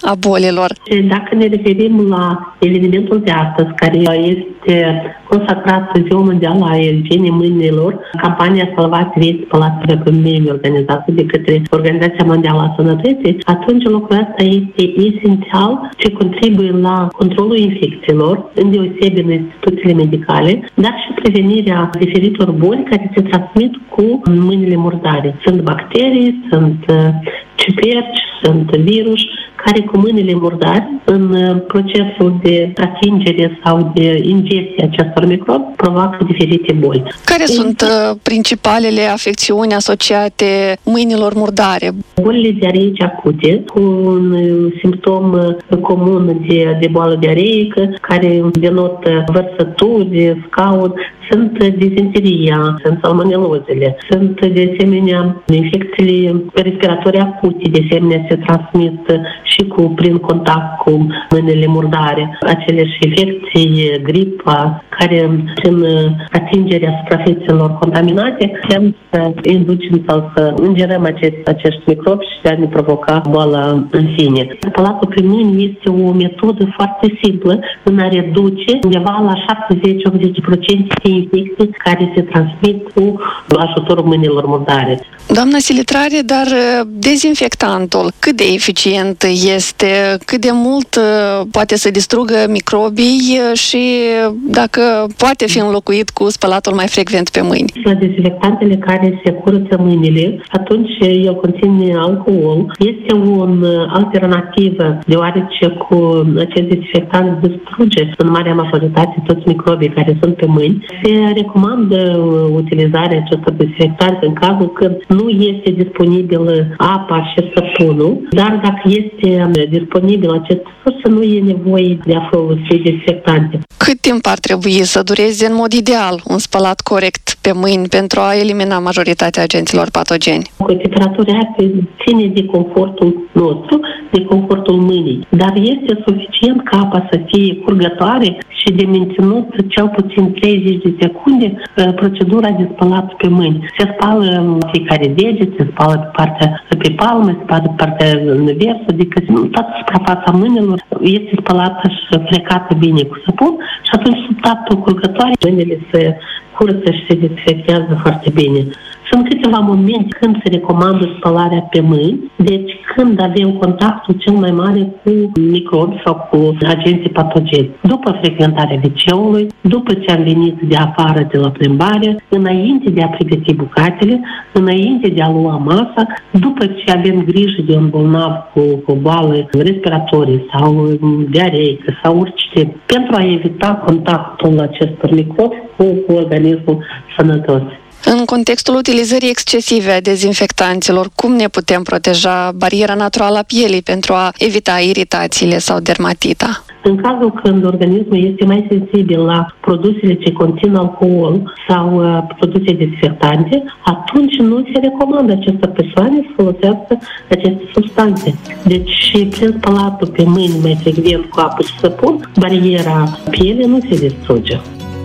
a bolilor. Dacă ne referim la evenimentul de astăzi, care este consacrat Ziua Mondială a Igienei Mâinilor, campania Salvați vieți, spălați-vă pe mâini, organizată de către Organizația Mondială a Sănătății, atunci lucrul ăsta este esențial ce contribuie la controlul infecțiilor, îndeosebi în instituțiile medicale, dar și prevenirea diferitor boli care se transmit cu mâinile murdare. Sunt bacterii, sunt ciuperci, sunt virus, care cu mâinile murdare, în procesul de atingere sau de ingestie acestor microbi, provoacă diferite boli. Care sunt principalele afecțiuni asociate mâinilor murdare? Bolile diareice acute, cu un simptom comun de boală diareică, care denotă vărsături, scaun, sunt dizenteria, sunt salmonelozele, sunt de asemenea infecțiile respiratorii acute, de asemenea se transmit și prin contact cu mâinile murdare, aceleși infecții, gripa, care prin atingerea suprafețelor contaminate putem să inducem sau să îngerăm acești microbi și a ne provoca boala în sine. Spălatul pe mâini este o metodă foarte simplă în a reduce undeva la 70-80% de infecții care se transmit cu ajutorul mâinilor murdare. Doamna Silitrare, dar dezinfectantul cât de eficient este, cât de mult poate să distrugă microbii și dacă poate fi înlocuit cu spălatul mai frecvent pe mâini? La dezinfectantele care se curăță mâinile, atunci el conține alcool. Este o alternativă, deoarece cu acest dezinfectant distruge în marea majoritate toți microbii care sunt pe mâini. Se recomandă utilizarea acestor dezinfectanți în cazul când nu este disponibil apa și săpunul, dar dacă este disponibil acest sursă, nu e nevoie de a folosi dezinfectante. Cât timp ar trebui să dureze în mod ideal un spălat corect pe mâini pentru a elimina majoritatea agenților patogeni? Cu temperatura ține de confortul nostru, de confortul mâinii, dar este suficient ca apa să fie curgătoare și de menținut cel puțin 30 de secunde procedura de spălat pe mâini. Se spală fiecare deget, se spală pe palmă, se spală pe partea inversă, adică toată suprafața mâinilor este spălată și frecată bine cu săpun și atunci sub tapul curgătoare mâinile se curăță și se dezinfectează foarte bine. Sunt câteva momente când se recomandă spălarea pe mâini, deci când avem contactul cel mai mare cu microbi sau cu agenții patogeni. După frecventarea WC-ului, după ce am venit de afară de la plimbare, înainte de a pregăti bucatele, înainte de a lua masa, după ce avem grijă de un bolnav cu boală respiratorii sau diareică sau orice, pentru a evita contactul acestor microbi cu organismul sănătos. În contextul utilizării excesive a dezinfectanților, cum ne putem proteja bariera naturală a pielii pentru a evita iritațiile sau dermatita? În cazul când organismul este mai sensibil la produsele ce conțin alcool sau produse dezinfectante, atunci nu se recomandă acestor persoane să folosească aceste substanțe. Deci și prin spălatul pe mâini mai frecvent cu apă și săpun, bariera pielii nu se distruge.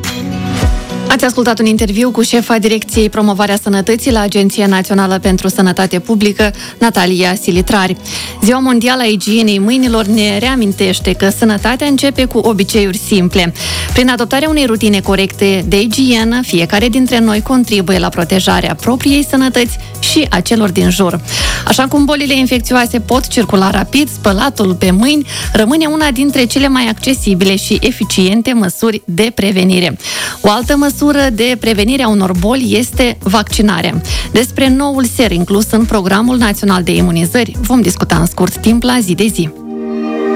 Ați ascultat un interviu cu șefa Direcției Promovarea Sănătății la Agenția Națională pentru Sănătate Publică, Natalia Silitrari. Ziua Mondială a Igienei Mâinilor ne reamintește că sănătatea începe cu obiceiuri simple. Prin adoptarea unei rutine corecte de igienă, fiecare dintre noi contribuie la protejarea propriei sănătăți și a celor din jur. Așa cum bolile infecțioase pot circula rapid, spălatul pe mâini rămâne una dintre cele mai accesibile și eficiente măsuri de prevenire. O altă măsură de prevenire a unor boli este vaccinarea. Despre noul ser inclus în Programul Național de Imunizări vom discuta în scurt timp la Zi de Zi.